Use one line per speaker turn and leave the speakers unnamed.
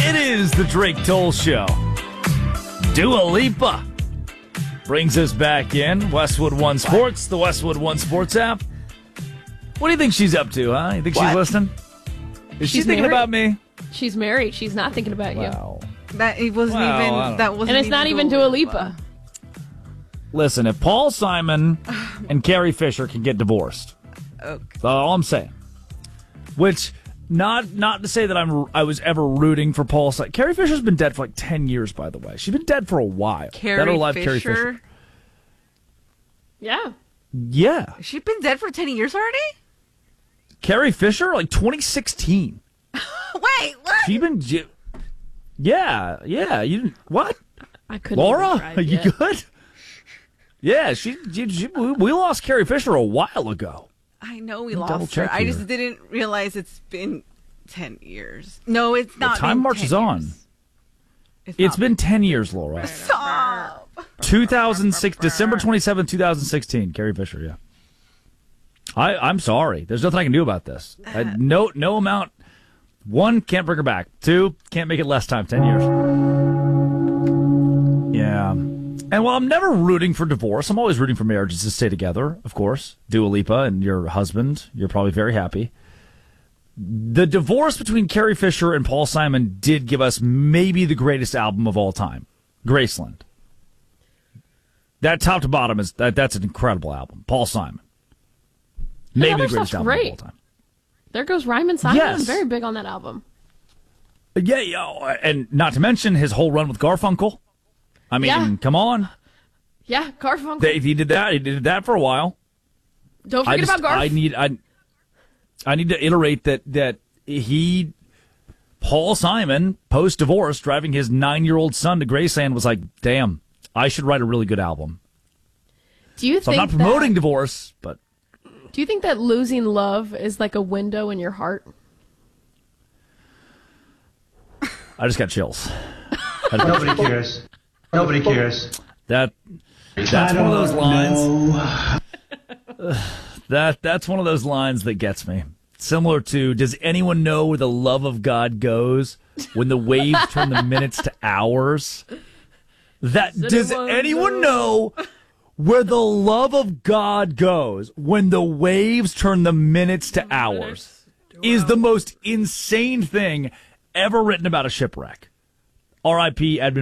It is the Drake Toll Show. Dua Lipa brings us back in. Westwood One Sports, the Westwood One Sports app. What do you think she's up to, huh? You think she's listening? Is she thinking about me?
She's married. She's not thinking about you.
That it wasn't even. That wasn't.
And it's not even Dua Lipa.
Listen, if Paul Simon and Carrie Fisher can get divorced, that's all I'm saying. Which, not to say that I was ever rooting for Paul Simon. Carrie Fisher's been dead for like 10 years, by the way. She's been dead for a while.
Carrie Fisher?
Yeah.
Yeah.
She's been dead for 10 years already?
Carrie Fisher, like 2016.
Wait, what?
She been... Yeah. You didn't... What?
I couldn't.
Laura, are you good? Yeah, we lost Carrie Fisher a while ago.
I know we lost her. I just didn't realize it's been 10 years. No, it's not.
The time marches on. It's been 10 years, Laura.
Stop.
2006, December 27, 2016. Carrie Fisher, yeah. I'm sorry. There's nothing I can do about this. No amount. 1, can't bring her back. 2, can't make it less time. 10 years. Yeah. And while I'm never rooting for divorce, I'm always rooting for marriages to stay together, of course. Dua Lipa and your husband, you're probably very happy. The divorce between Carrie Fisher and Paul Simon did give us maybe the greatest album of all time, Graceland. That top to bottom that's an incredible album. Paul Simon. Maybe the greatest album of all time.
There Goes Ryman Simon.
Yes.
I'm very big on that album.
Yeah, and not to mention his whole run with Garfunkel. I mean, come on.
Yeah, Garfunkel.
He did that. He did that for a while.
Don't forget about Garfunkel.
I need to iterate that Paul Simon, post-divorce, driving his 9-year-old son to Graceland, was like, damn, I should write a really good album.
So
I'm not promoting divorce, but...
Do you think that losing love is like a window in your heart?
I just got chills.
Nobody cares. Nobody cares.
That's one of those lines. That's one of those lines that gets me. Similar to, does anyone know where the love of God goes when the waves turn the minutes to hours? Does anyone know where the love of God goes when the waves turn the minutes to hours? Is the most insane thing ever written about a shipwreck. R.I.P. Edmund